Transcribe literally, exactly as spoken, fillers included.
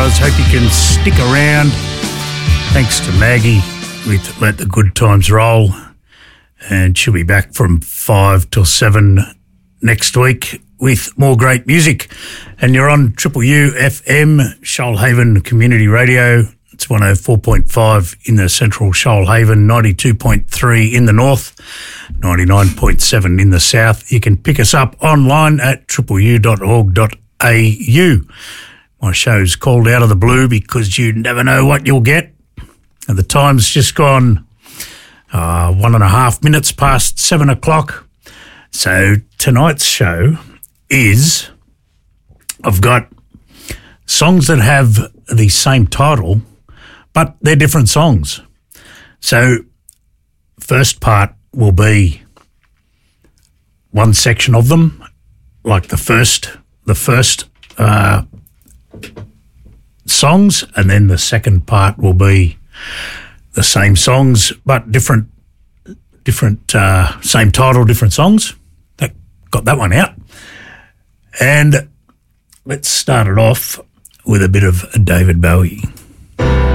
hours. Hope you can stick around. Thanks to Maggie with Let the Good Times Roll. And she'll be back from five till seven next week with more great music. And you're on Triple U F M, Shoalhaven Community Radio. It's one oh four point five in the central Shoalhaven, ninety-two point three in the north, ninety-nine point seven in the south. You can pick us up online at triple u dot org dot a u. My show's called Out of the Blue because you never know what you'll get. And the time's just gone uh, one and a half minutes past seven o'clock. So tonight's show is, I've got songs that have the same title, but they're different songs. So first part will be one section of them, like the first, the first uh, songs, and then the second part will be the same songs but different, different, uh, same title, different songs. That got that one out. And let's start it off with a bit of David Bowie.